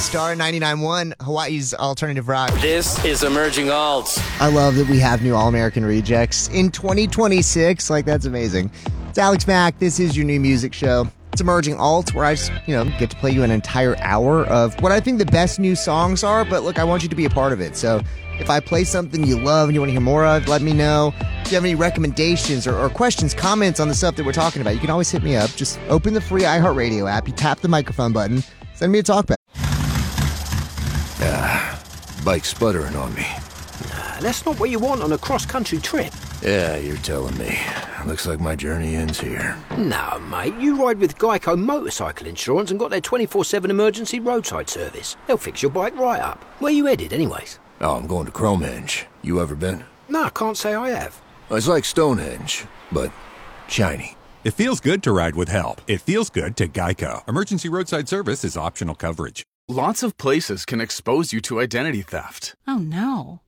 Star 99.1, Hawaii's alternative rock. This is Emerging Alt. I love that we have new All-American Rejects in 2026. Like, that's amazing. It's Alex Mack. This is your new music show. It's Emerging Alt, where I just, get to play you an entire hour of what I think the best new songs are. But look, I want you to be a part of it. So if I play something you love and you want to hear more of, let me know. If you have any recommendations or questions, comments on the stuff that we're talking about, you can always hit me up. Just open the free iHeartRadio app. You tap the microphone button. Send me a talkback. Bike sputtering on me. That's not what you want on a cross-country trip. Yeah, you're telling me. Looks like my journey ends here. No, mate, you ride with Geico Motorcycle Insurance and got their 24/7 emergency roadside service. They'll fix your bike right up. Where you headed, anyways? Oh, I'm going to Cromenge. You ever been? No, I can't say I have. It's like Stonehenge, but shiny. It feels good to ride with help. It feels good to Geico. Emergency roadside service is optional coverage. Lots of places can expose you to identity theft. Oh, no.